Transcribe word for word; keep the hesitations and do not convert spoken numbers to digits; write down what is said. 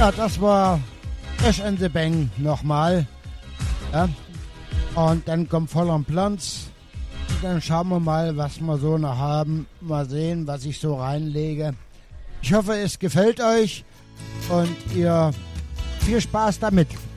Ja, das war Ash and the Bang nochmal. Ja. Und dann kommt Voll am Planz. Dann schauen wir mal, was wir so noch haben. Mal sehen, was ich so reinlege. Ich hoffe, es gefällt euch und ihr viel Spaß damit.